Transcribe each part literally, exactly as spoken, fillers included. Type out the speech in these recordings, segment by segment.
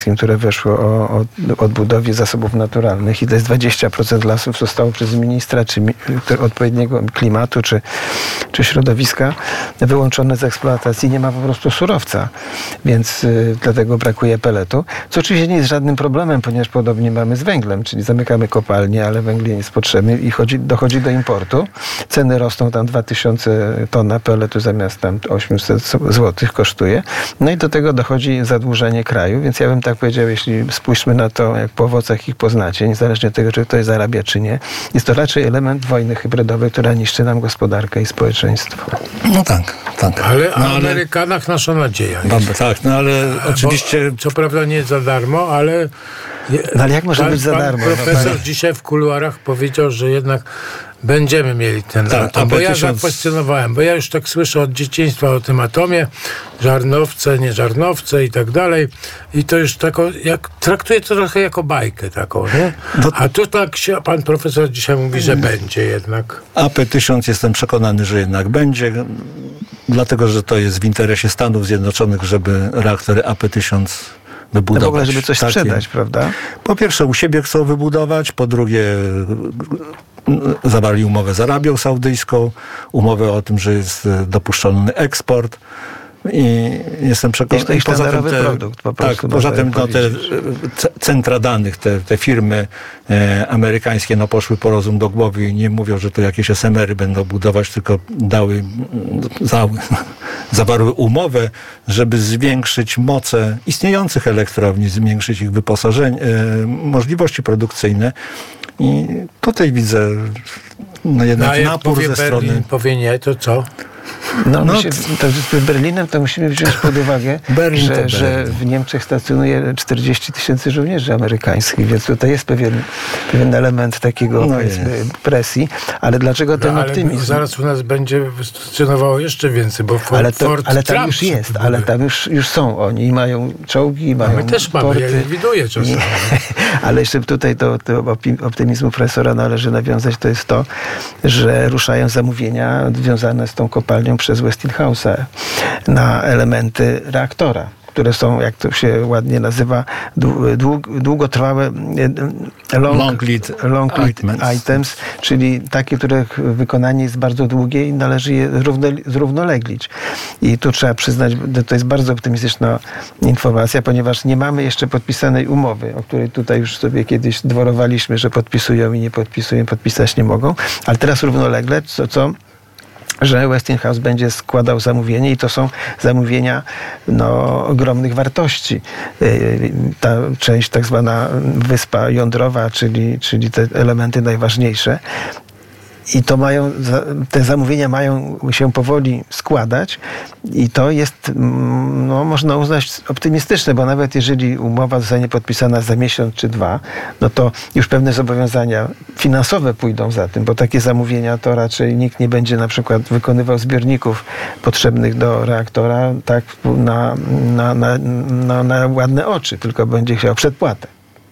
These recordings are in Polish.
które weszło o, o odbudowie zasobów naturalnych i to jest dwadzieścia procent lasów zostało przez ministra czy mi, odpowiedniego klimatu czy, czy środowiska wyłączone z eksploatacji. Nie ma po prostu surowca, więc y, dlatego brakuje peletu, co oczywiście nie jest żadnym problemem, ponieważ podobnie mamy z węglem, czyli zamykamy kopalnie, ale węgiel nie jest potrzebny i chodzi, dochodzi do importu. Ceny rosną, tam dwa tysiące tona peletu zamiast tam osiemset złotych kosztuje. No i do tego dochodzi zadłużenie kraju, więc ja bym tak powiedział, jeśli spójrzmy na to, jak po owocach ich poznacie, niezależnie od tego, czy ktoś zarabia, czy nie, jest to raczej element wojny hybrydowej, która niszczy nam gospodarkę i społeczeństwo. No tak, tak. Ale no, o Amerykanach ale... nasza nadzieja. Dobra, tak, no ale oczywiście... Bo, co prawda nie za darmo, ale... No ale jak może pan, być za pan darmo? Profesor no, dzisiaj w kuluarach powiedział, że jednak będziemy mieli ten tak, atom, bo ja tysiąc... zakwestionowałem, bo ja już tak słyszę od dzieciństwa o tym atomie, żarnowce, nie żarnowce i tak dalej i to już tako, jak, traktuję to trochę jako bajkę taką, nie? No... A tu tak się pan profesor dzisiaj mówi, że będzie jednak. A P tysiąc jestem przekonany, że jednak będzie, dlatego, że to jest w interesie Stanów Zjednoczonych, żeby reaktory A P tysiąc wybudować. No w ogóle, żeby coś takie, sprzedać, prawda? Po pierwsze u siebie chcą wybudować, po drugie zawarli umowę z Arabią Saudyjską, umowę o tym, że jest dopuszczony eksport i jestem przekonany... Jest to poza tym te, produkt, po tak, poza tym no, te centra danych, te, te firmy e, amerykańskie no, poszły po rozum do głowy i nie mówią, że to jakieś es em ery będą budować, tylko dały, za, zawarły umowę, żeby zwiększyć moce istniejących elektrowni, zwiększyć ich wyposażenie, e, możliwości produkcyjne. I tutaj widzę no, jednak no, a jak napór powie ze Berlin, strony... powie nie, to co? No, no się, to z Berlinem to musimy wziąć pod uwagę, Berlin że, Berlin. że w Niemczech stacjonuje czterdzieści tysięcy żołnierzy amerykańskich, więc tutaj jest pewien, pewien element takiego no presji. Ale dlaczego ten no, ale optymizm? Zaraz u nas będzie stacjonowało jeszcze więcej, bo Fort, ale, to, Fort ale tam Trump już jest, buduje. ale tam już, już są oni i mają czołgi, i mają no my też mamy, porty. ja je widuję czasami. Ale jeszcze tutaj do, do optymizmu profesora należy nawiązać, to jest to, że ruszają zamówienia związane z tą kopalnią przez Westinghouse'a na elementy reaktora, które są, jak to się ładnie nazywa, dług, długotrwałe long, long lead, long lead items. items, czyli takie, których wykonanie jest bardzo długie i należy je zrównoleglić. I tu trzeba przyznać, że to jest bardzo optymistyczna informacja, ponieważ nie mamy jeszcze podpisanej umowy, o której tutaj już sobie kiedyś dworowaliśmy, że podpisują i nie podpisują, podpisać nie mogą, ale teraz równolegle, co, co że Westinghouse będzie składał zamówienie i to są zamówienia no, ogromnych wartości. Ta część tak zwana wyspa jądrowa, czyli, czyli te elementy najważniejsze. I to mają, te zamówienia mają się powoli składać i to jest, no, można uznać optymistyczne, bo nawet jeżeli umowa zostanie podpisana za miesiąc czy dwa, no to już pewne zobowiązania finansowe pójdą za tym, bo takie zamówienia to raczej nikt nie będzie na przykład wykonywał zbiorników potrzebnych do reaktora tak na, na, na, na, na ładne oczy, tylko będzie chciał przedpłatę.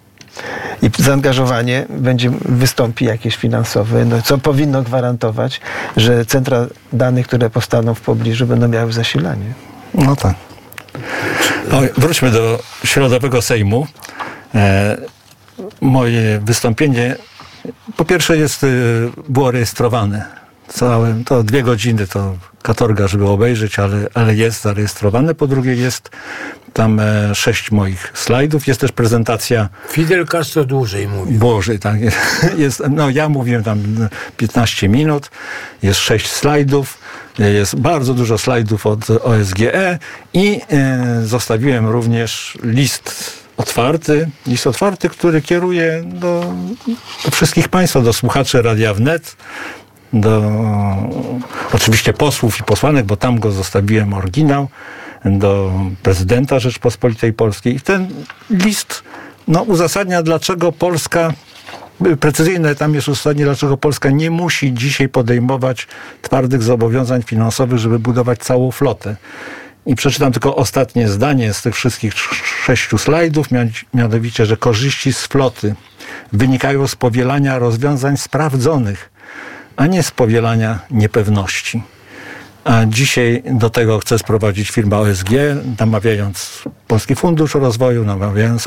I zaangażowanie będzie, wystąpi jakieś finansowe, no, co powinno gwarantować, że centra danych, które powstaną w pobliżu, będą miały zasilanie. No tak. O, wróćmy do Środowego Sejmu. E, moje wystąpienie po pierwsze jest, było rejestrowane. Całe, to dwie godziny to katorga, żeby obejrzeć, ale, ale jest zarejestrowane. Po drugie jest tam e, sześć moich slajdów. Jest też prezentacja... Fidel Castro dłużej mówił. Boże, tak. Jest, no ja mówiłem tam piętnaście minut. Jest sześć slajdów. Jest bardzo dużo slajdów od O S G E i e, zostawiłem również list otwarty, list otwarty, który kieruję do, do wszystkich państwa, do słuchaczy Radia Wnet, do oczywiście posłów i posłanek, bo tam go zostawiłem oryginał, do prezydenta Rzeczpospolitej Polskiej. I ten list no, uzasadnia, dlaczego Polska, precyzyjne tam jest uzasadnienie, dlaczego Polska nie musi dzisiaj podejmować twardych zobowiązań finansowych, żeby budować całą flotę. I przeczytam tylko ostatnie zdanie z tych wszystkich sześciu slajdów, mianowicie, że korzyści z floty wynikają z powielania rozwiązań sprawdzonych, a nie z powielania niepewności. a dzisiaj do tego chce sprowadzić firma O S G, namawiając Polski Fundusz Rozwoju, namawiając